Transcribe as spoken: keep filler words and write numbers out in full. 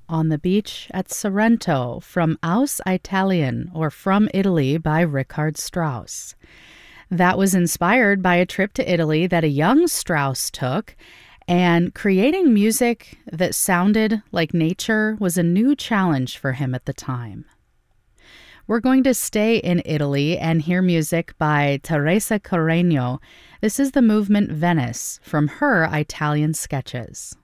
on the beach at Sorrento from Aus Italien, or From Italy, by Richard Strauss. That was inspired by a trip to Italy that a young Strauss took, and creating music that sounded like nature was a new challenge for him at the time. We're going to stay in Italy and hear music by Teresa Carreño. This is the movement Venice from her Italian sketches.